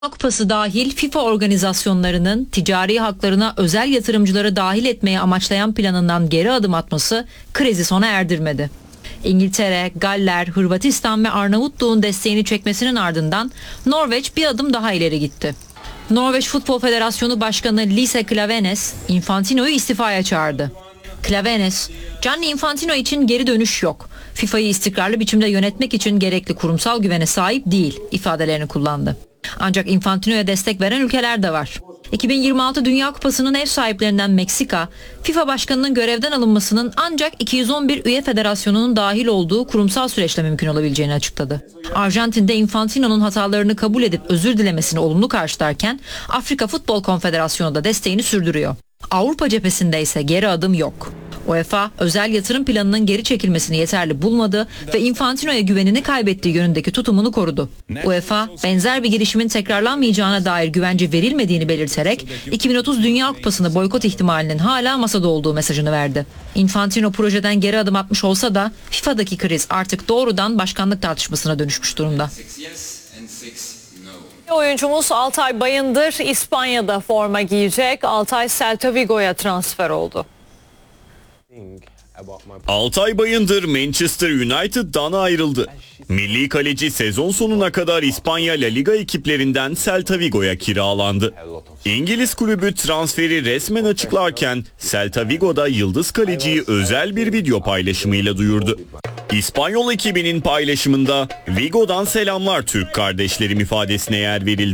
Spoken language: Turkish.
Kupası dahil FIFA organizasyonlarının ticari haklarına özel yatırımcıları dahil etmeyi amaçlayan planından geri adım atması krizi sona erdirmedi. İngiltere, Galler, Hırvatistan ve Arnavutluğun desteğini çekmesinin ardından Norveç bir adım daha ileri gitti. Norveç Futbol Federasyonu Başkanı Lise Klaveness, Infantino'yu istifaya çağırdı. Klaveness, Gianni Infantino için geri dönüş yok. FIFA'yı istikrarlı biçimde yönetmek için gerekli kurumsal güvene sahip değil ifadelerini kullandı. Ancak Infantino'ya destek veren ülkeler de var. 2026 Dünya Kupası'nın ev sahiplerinden Meksika, FIFA Başkanı'nın görevden alınmasının ancak 211 üye federasyonunun dahil olduğu kurumsal süreçle mümkün olabileceğini açıkladı. Arjantin'de Infantino'nun hatalarını kabul edip özür dilemesini olumlu karşılarken Afrika Futbol Konfederasyonu da desteğini sürdürüyor. Avrupa cephesinde ise geri adım yok. UEFA, özel yatırım planının geri çekilmesini yeterli bulmadı ve Infantino'ya güvenini kaybettiği yönündeki tutumunu korudu. UEFA, benzer bir girişimin tekrarlanmayacağına dair güvence verilmediğini belirterek 2030 Dünya Kupası'nı boykot ihtimalinin hala masada olduğu mesajını verdi. Infantino projeden geri adım atmış olsa da FIFA'daki kriz artık doğrudan başkanlık tartışmasına dönüşmüş durumda. Oyuncumuz Altay Bayındır İspanya'da forma giyecek. Altay Celta Vigo'ya transfer oldu. Altay Bayındır Manchester United'dan ayrıldı. Milli kaleci sezon sonuna kadar İspanya La Liga ekiplerinden Celta Vigo'ya kiralandı. İngiliz kulübü transferi resmen açıklarken Celta Vigo'da yıldız kaleciyi özel bir video paylaşımıyla duyurdu. İspanyol ekibinin paylaşımında "Vigo'dan selamlar Türk kardeşlerim" ifadesine yer verildi.